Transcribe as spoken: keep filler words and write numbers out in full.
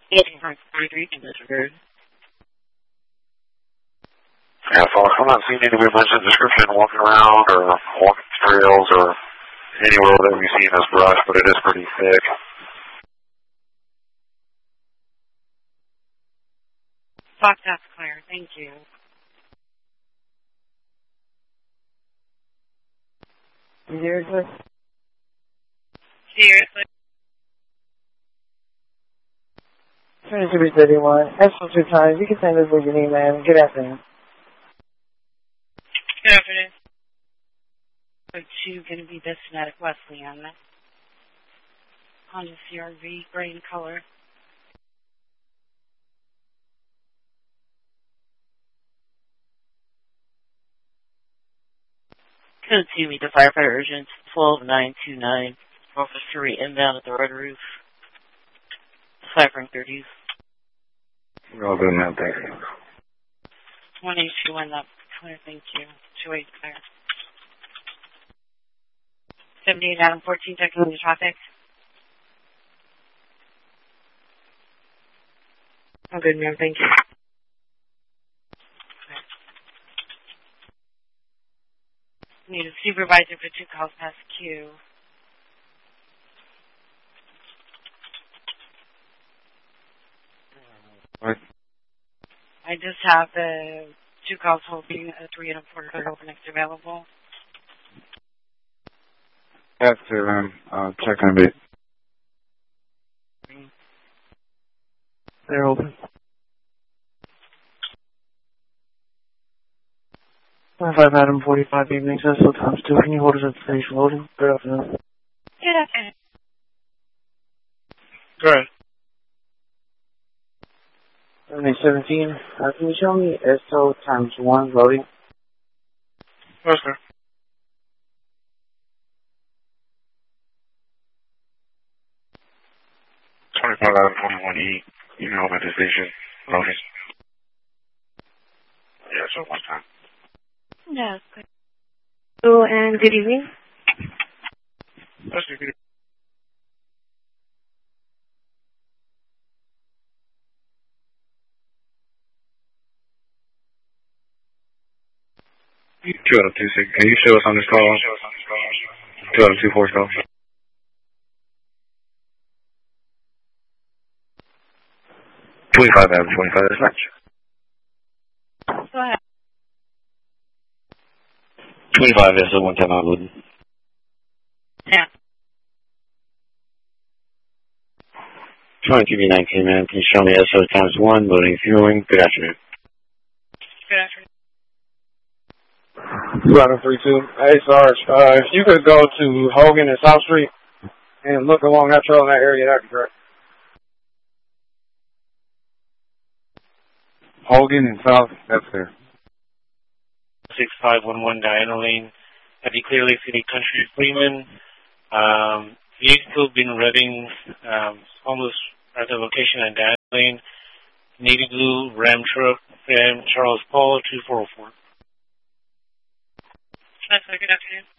eighteen forty-three, can disregard. Yeah, folks, I'm not seeing any movements in description walking around or walking trails or anywhere that we've seen this brush, but it is pretty thick. Fox, that's clear. Thank you. Seriously? Seriously? twenty-three thirty-one. Excellent two times. You can send us what you need, man. Good afternoon. Good afternoon. two going to be this Fanatic Wesleyan. Honda C R V, gray in color. Code two, meet the firefighter urgent, twelve nine two nine, Officer three inbound at the red roof. Ciphering thirties. We're all good, man. Thank you. one eight two one, that's clear, thank you. two eight clear. seventy-eight Adam fourteen, checking into traffic. I'm good, ma'am, thank you. Need a supervisor for two calls past Q. What? I just have the two calls holding a three and a quarter third open next available. Have to um, uh, check in a bit. They're open. twenty-five Adam forty-five evening, Cecil times two. Can you hold us at stage loading? Good afternoon. Good afternoon. Go ahead. seventy seventeen, uh, can you show me S O times one loading? Yes, sir. twenty-five out of twenty-one E, you know the decision. Loading. Yeah, so one time. No, good. Oh, and good evening. That's good. Two out of two six. Can you show us on this call? Two out of two four call. Twenty-five out of twenty-five. That's match. Go ahead. Twenty-five is the one time I wouldn't. Yeah. Twenty-two B nineteen, man. Can you show me S O times one loading fueling? Good afternoon. Good afternoon. Bottom three two. Hey, Sarge, uh, if you could go to Hogan and South Street and look along that trail in that area, that'd be great. Hogan and South, that's there. six five one one Diana Lane at the Clear Lake City Country Freeman. Um, vehicle been revving um, almost at the location at Diana Lane. Navy blue Ram truck, Ram Charles Paul two four zero four. That's good afternoon.